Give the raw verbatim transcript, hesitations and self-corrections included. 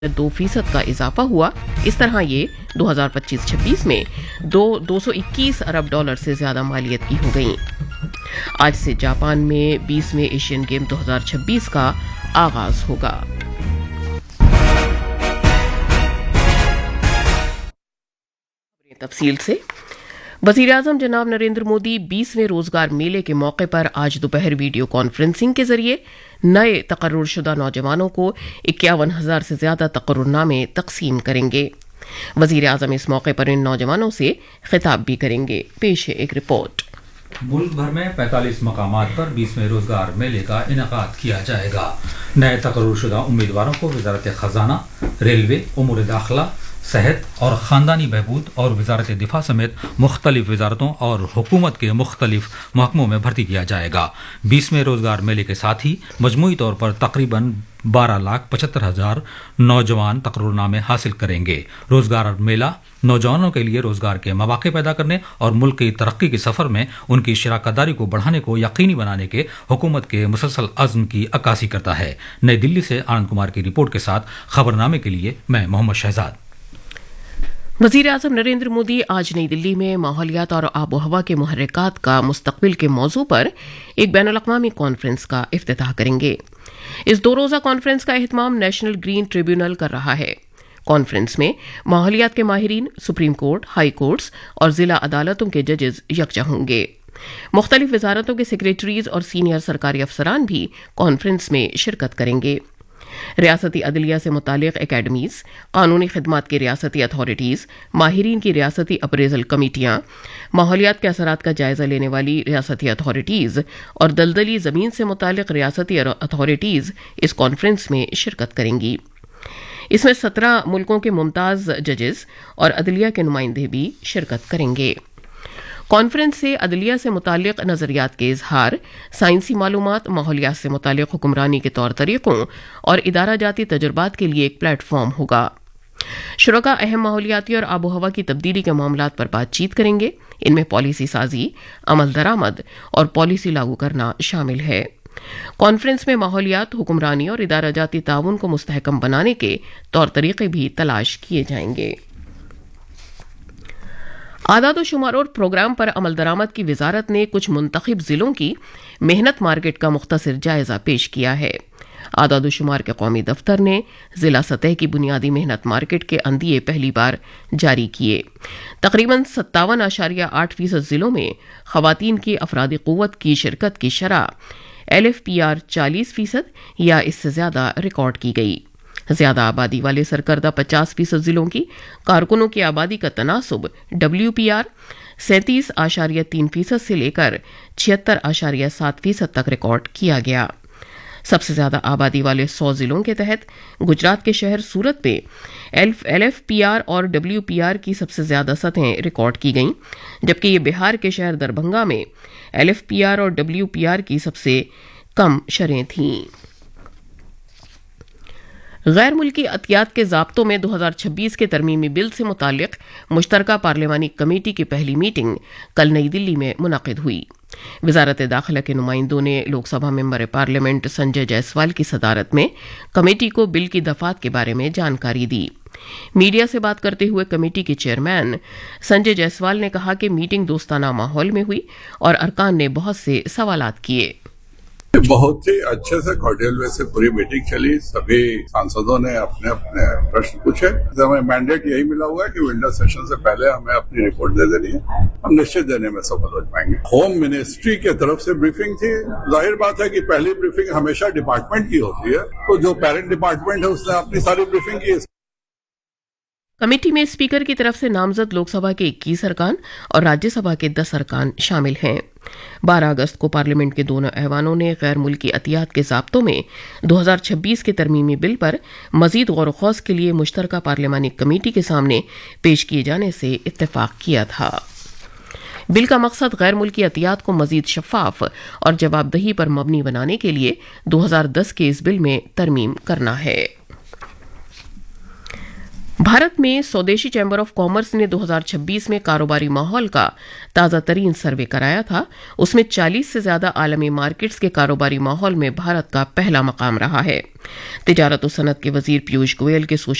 दो फीसद का इजाफा हुआ। इस तरह ये दो हज़ार पच्चीस छब्बीस में दो दो सौ इक्कीस अरब डॉलर से ज्यादा मालियत की हो गई। आज से जापान में बीसवें एशियन गेम दो हज़ार छब्बीस का आगाज होगा। तफसील से वज़ीर-ए-आज़म जनाब नरेंद्र मोदी बीसवें रोजगार मेले के मौके पर आज दोपहर वीडियो कॉन्फ्रेंसिंग के जरिए नए तकर्रुरशुदा नौजवानों को इक्यावन हजार से ज्यादा तकर्रुरनामे तकसीम करेंगे। वज़ीर-ए-आज़म इस मौके पर इन नौजवानों से खिताब भी करेंगे। पेश है एक रिपोर्ट। मुल्क भर में पैंतालीस मकामात पर बीसवें रोजगार मेले का इनेकाद किया जाएगा। नए तकर्रुरशुदा उम्मीदवारों को वजारत खजाना, रेलवे, उमूर दाखिला, सेहत और ख़ानदानी बहबूद और वजारत दिफा समेत मुख्तलिफ वजारतों और हुकूमत के मुख्तलिफ महकमों में भर्ती किया जाएगा। बीसवें रोजगार मेले के साथ ही मजमूई तौर पर तकरीबन बारह लाख पचहत्तर हजार नौजवान तकर्रुरनामे हासिल करेंगे। रोजगार मेला नौजवानों के लिए रोजगार के मौके पैदा करने और मुल्क की तरक्की के सफर में उनकी शराकतदारी को बढ़ाने को यकीनी बनाने के हुकूमत के मुसलसल अज़्म की अक्कासी करता है। नई दिल्ली से आनंद कुमार की रिपोर्ट के साथ खबरनामे के लिए मैं मोहम्मद शहजाद। वज़ीर-ए-आज़म नरेंद्र मोदी आज नई दिल्ली में माहौलियात और आबो हवा के मुहर्रिकात का मुस्तक़बिल के मौजू पर एक बैनुल-अक़वामी कॉन्फ्रेंस का इफ्तिताह करेंगे। इस दो रोज़ा कॉन्फ्रेंस का एहतमाम नेशनल ग्रीन ट्रिब्यूनल कर रहा है। कॉन्फ्रेंस में माहौलियात के माहिरीन, सुप्रीम कोर्ट, हाई कोर्ट्स और जिला अदालतों के जजेस यकजा होंगे। मुख्तलिफ वजारतों के सेक्रेटरीज और सीनियर सरकारी अफसरान भी कॉन्फ्रेंस में शिरकत करेंगे। रियासती अदलिया से मुतालिक एकेडमीज, कानूनी खिदमात की रियासती अथॉरिटीज़, माहिरीन की रियासती अप्रेजल कमेटियां, माहौलियात के असरात का जायजा लेने वाली रियासती अथॉरिटीज़ और दलदली ज़मीन से मुतालिक रियासती अथॉरिटीज़ इस कॉन्फ्रेंस में शिरकत करेंगी। इसमें सत्रह मुल्कों के मुमताज़ जजेस और अदलिया के नुमाइंदे भी शिरकत करेंगे। कॉन्फ्रेंस से अदलिया से मुतालिक नज़रियात के इजहार, साइंसी मालूमात, माहौलियात से मुतालिक हुक्मरानी के तौर तरीक़ों और इदारा जाती तजुर्बात के लिए एक प्लेटफॉर्म होगा। शुरका अहम माहौलियाती और आबो हवा की तब्दीली के मामलात पर बातचीत करेंगे। इनमें पॉलिसी साजी, अमल दरामद और पॉलिसी लागू करना शामिल है। कॉन्फ्रेंस में माहौलियात, हुक्मरानी और इदारा जाती ताउन को मुस्तहकम बनाने के तौर तरीक़े भी तलाश किए जाएंगे। आदाद व शुमार और प्रोग्राम पर अमल दरामद की वजारत ने कुछ मुंतखब जिलों की मेहनत मार्केट का मुख्तसर जायजा पेश किया है। आदाद व शुमार के कौमी दफ्तर ने जिला सतह की बुनियादी मेहनत मार्केट के अंदिये पहली बार जारी किए। तकरीबन सत्तावन आशारिया आठ फीसद जिलों में खवातीन की अफरादी क़ुव्वत की शिरकत की शरह एल एफ पी आर चालीस फीसद या इससे ज्यादा रिकॉर्ड की गई। ज्यादा आबादी वाले सरकर्दा पचास फीसद जिलों की कारकुनों की आबादी का तनासुब डब्ल्यू पी आर सैंतीस आशारिया तीन फीसद से लेकर छिहत्तर आशारिया सात फीसद तक रिकॉर्ड किया गया। सबसे ज्यादा आबादी वाले सौ जिलों के तहत गुजरात के शहर सूरत में एल एफ पी आर और डब्ल्यू पी आर की सबसे ज्यादा सतहें रिकॉर्ड की गईं, जबकि ये बिहार के शहर दरभंगा में एल एफ पी आर और डब्ल्यू पी आर की सबसे कम शरहें थीं। गैर मुल्की अतियात के ज़ाब्तों में दो हज़ार छब्बीस के तरमीमी बिल से मुतालिक मुश्तरका पार्लिमानी कमेटी की पहली मीटिंग कल नई दिल्ली में मुनक़िद हुई। वजारत दाखिला के नुमाइंदों ने लोकसभा मेंबर पार्लियामेंट संजय जायसवाल की सदारत में कमेटी को बिल की दफात के बारे में जानकारी दी। मीडिया से बात करते हुए कमेटी के चेयरमैन संजय जायसवाल ने कहा कि मीटिंग दोस्ताना माहौल में हुई और अरकान ने बहुत से सवालात किए। बहुत ही अच्छे से कॉर्डियल वे से पूरी मीटिंग चली। सभी सांसदों ने अपने अपने प्रश्न पूछे। हमें मैंडेट यही मिला हुआ है कि विंटर सेशन से पहले हमें अपनी रिपोर्ट दे देनी है। हम निश्चित देने में सफल हो पाएंगे। होम मिनिस्ट्री के तरफ से ब्रीफिंग थी। जाहिर बात है कि पहली ब्रीफिंग हमेशा डिपार्टमेंट की होती है, तो जो पेरेंट डिपार्टमेंट है उसने अपनी सारी ब्रीफिंग की। कमेटी में स्पीकर की तरफ से नामजद लोकसभा के इक्कीस अरकान और राज्यसभा के दस अरकान शामिल हैं। बारह अगस्त को पार्लियामेंट के दोनों ऐवानों ने गैर मुल्की अतियात के ज़ाब्तों में दो हज़ार छब्बीस के तरमीमी बिल पर मजीद गौर व खौस के लिए मुश्तरका पार्लियामानी कमेटी के सामने पेश किए जाने से इत्तेफाक किया था। बिल का मकसद गैर मुल्की अतियात को मजीद शफाफ और जवाबदही पर मबनी बनाने के लिए दो हज़ार दस के इस बिल में तरमीम करना है। भारत में स्वदेशी चैम्बर ऑफ कॉमर्स ने दो हज़ार छब्बीस में कारोबारी माहौल का ताज़ा तरीन सर्वे कराया था। उसमें चालीस से ज्यादा आलमी मार्केट्स के कारोबारी माहौल में भारत का पहला मकाम रहा है। तिजारत और सनत के वजीर पीयूष गोयल के